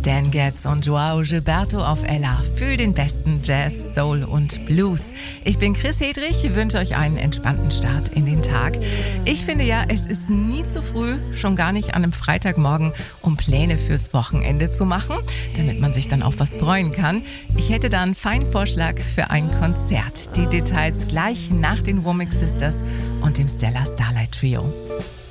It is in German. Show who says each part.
Speaker 1: Dan Getz und Joao Gilberto auf Ella für den besten Jazz, Soul und Blues. Ich bin Chris Hedrich, wünsche euch einen entspannten Start in den Tag. Ich finde ja, es ist nie zu früh, schon gar nicht an einem Freitagmorgen, um Pläne fürs Wochenende zu machen, damit man sich dann auf was freuen kann. Ich hätte da einen feinen Vorschlag für ein Konzert. Die Details gleich nach den Womack Sisters und dem Stella Starlight Trio.